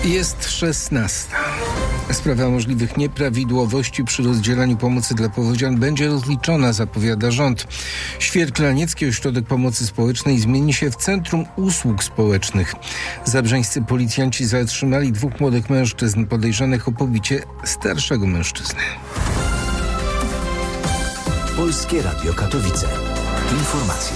Jest 16. Sprawa możliwych nieprawidłowości przy rozdzielaniu pomocy dla powodzian będzie rozliczona, zapowiada rząd. Świerklaniecki Ośrodek Pomocy Społecznej zmieni się w Centrum Usług Społecznych. Zabrzeńscy policjanci zatrzymali 2 młodych mężczyzn podejrzanych o pobicie starszego mężczyzny. Polskie Radio Katowice. Informacje.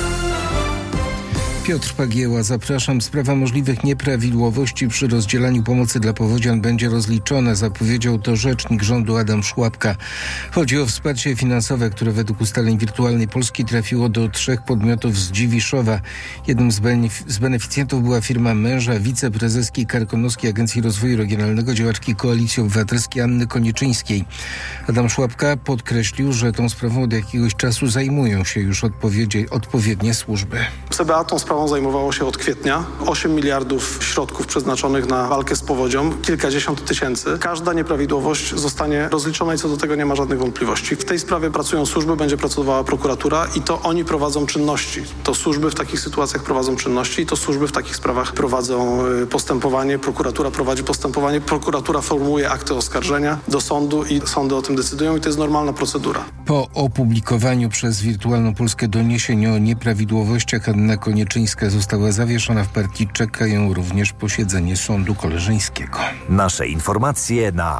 Piotr Pagieła, zapraszam. Sprawa możliwych nieprawidłowości przy rozdzielaniu pomocy dla powodzian będzie rozliczona, zapowiedział to rzecznik rządu Adam Szłapka. Chodzi o wsparcie finansowe, które według ustaleń Wirtualnej Polski trafiło do 3 podmiotów z Dziwiszowa. Jednym z beneficjentów była firma męża wiceprezeski Karkonoskiej Agencji Rozwoju Regionalnego, działaczki Koalicji Obywatelskiej Anny Koniczyńskiej. Adam Szłapka podkreślił, że tą sprawą od jakiegoś czasu zajmują się już odpowiednie służby. CBA tą sprawą zajmowało się od kwietnia. 8 miliardów środków przeznaczonych na walkę z powodzią, kilkadziesiąt tysięcy. Każda nieprawidłowość zostanie rozliczona i co do tego nie ma żadnych wątpliwości. W tej sprawie pracują służby, będzie pracowała prokuratura i to oni prowadzą czynności. To służby w takich sytuacjach prowadzą czynności i to służby w takich sprawach prowadzą postępowanie. Prokuratura prowadzi postępowanie, prokuratura formułuje akty oskarżenia do sądu i sądy o tym decydują i to jest normalna procedura. Po opublikowaniu przez Wirtualną Polskę doniesień o nieprawidłowościach Anna Koniczyńska została zawieszona w partii. Czeka ją również posiedzenie sądu koleżeńskiego. Nasze informacje na